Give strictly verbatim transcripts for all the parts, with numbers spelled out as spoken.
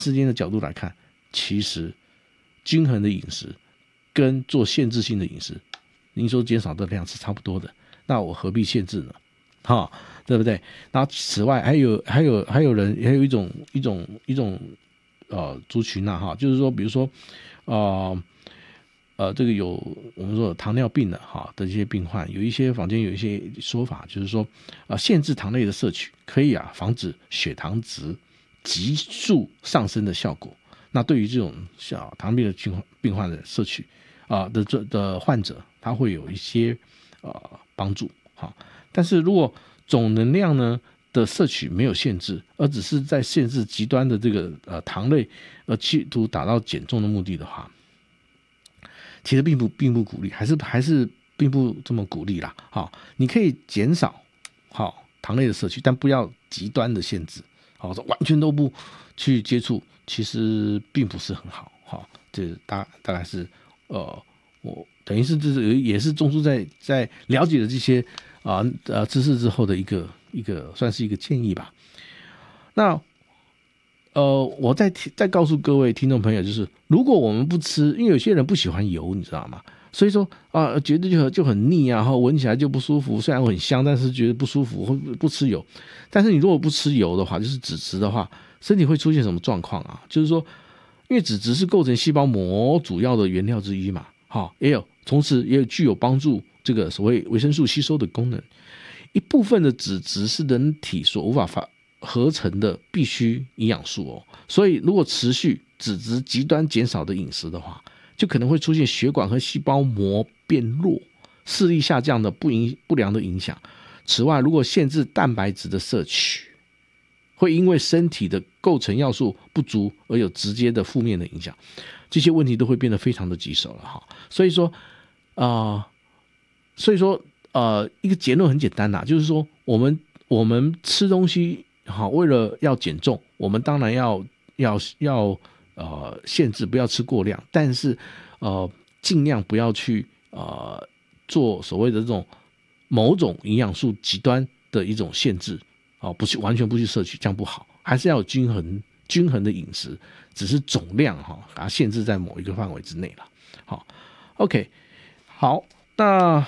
之间的角度来看，其实均衡的饮食跟做限制性的饮食，您说减少的量是差不多的，那我何必限制呢？哈，对不对？然后此外还有还有还有人还有一种一种一种呃族群啊哈，就是说比如说呃呃这个有我们说有糖尿病的哈的这些病患，有一些坊间有一些说法，就是说呃限制糖类的摄取可以啊防止血糖值急速上升的效果。那对于这种小糖尿病的病患的摄取啊、呃、的这的患者，他会有一些呃帮助哈。但是如果总能量呢的摄取没有限制，而只是在限制极端的这个呃糖类，而企图达到减重的目的的话，其实并不并不鼓励，还是还是并不这么鼓励啦。好，你可以减少好糖类的摄取，但不要极端的限制。好，完全都不去接触，其实并不是很好。好，这大大概是呃，我等于是这是也是中枢在在了解了这些啊 呃, 呃知识之后的一个一个算是一个建议吧。那呃，我再再告诉各位听众朋友，就是如果我们不吃，因为有些人不喜欢油，你知道吗？所以说啊、呃，觉得就就很腻啊，然后闻起来就不舒服。虽然很香，但是觉得不舒服，会不吃油。但是你如果不吃油的话，就是脂质的话，身体会出现什么状况啊？就是说，因为脂质是构成细胞膜主要的原料之一嘛，好，也有同时也有具有帮助这个所谓维生素吸收的功能。一部分的脂质是人体所无法发合成的必需营养素哦，所以如果持续脂质极端减少的饮食的话，就可能会出现血管和细胞膜变弱、视力下降的不影不良的影响。此外，如果限制蛋白质的摄取，会因为身体的构成要素不足而有直接的负面的影响，这些问题都会变得非常的棘手了哈。所以说，啊、呃，所以说，呃，一个结论很简单呐，就是说，我们我们吃东西好，为了要减重，我们当然要要要。呃，限制不要吃过量，但是呃，尽量不要去呃做所谓的这种某种营养素极端的一种限制啊、呃，不去完全不去摄取，这样不好，还是要有均衡均衡的饮食，只是总量哈，把它限制在某一个范围之内了。好 ，OK， 好，那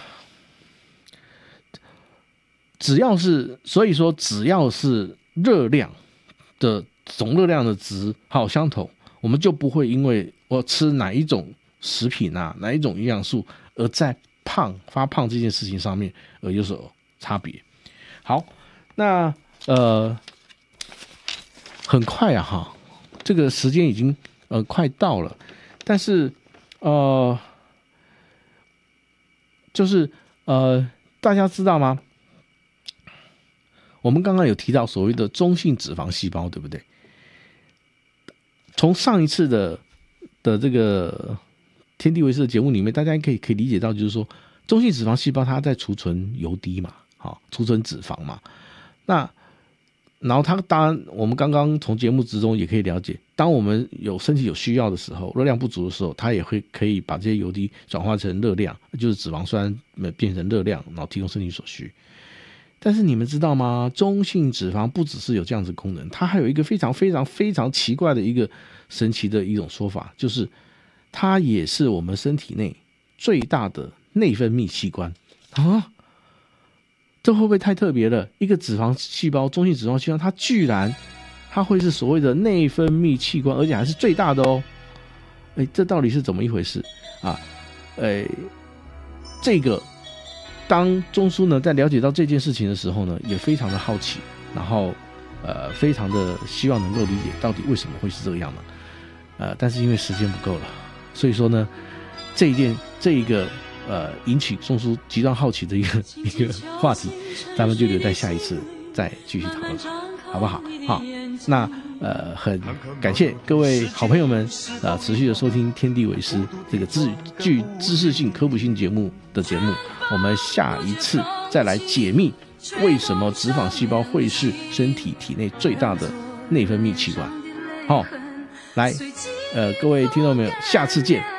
只要是所以说只要是热量的总热量的值好相同。我们就不会因为我吃哪一种食品啊，哪一种营养素，而在胖发胖这件事情上面而有所差别。好，那呃，很快啊哈，这个时间已经呃快到了，但是呃，就是呃，大家知道吗？我们刚刚有提到所谓的中性脂肪细胞，对不对？从上一次的的这个天地为师的节目里面，大家可以可以理解到，就是说中性脂肪细胞它在储存油滴嘛，好，储存脂肪嘛。那然后它当然，我们刚刚从节目之中也可以了解，当我们有身体有需要的时候，热量不足的时候，它也会可以把这些油滴转化成热量，就是脂肪酸变成热量，然后提供身体所需。但是你们知道吗？中性脂肪不只是有这样子功能，它还有一个非常非常非常奇怪的一个神奇的一种说法，就是它也是我们身体内最大的内分泌器官啊！这会不会太特别了？一个脂肪细胞，中性脂肪细胞，它居然它会是所谓的内分泌器官，而且还是最大的哦！哎，这到底是怎么一回事啊？哎，这个。当中枢呢在了解到这件事情的时候呢，也非常的好奇，然后呃非常的希望能够理解到底为什么会是这个样呢？呃，但是因为时间不够了，所以说呢，这一件这一个呃引起中枢极端好奇的一个一个话题，咱们就留在下一次再继续讨论，好不好？好，那呃很感谢各位好朋友们呃持续的收听天地为师这个知具知识性科普性节目的节目。我们下一次再来解密为什么脂肪细胞会是身体体内最大的内分泌器官。好，来，呃，各位听众朋友，下次见。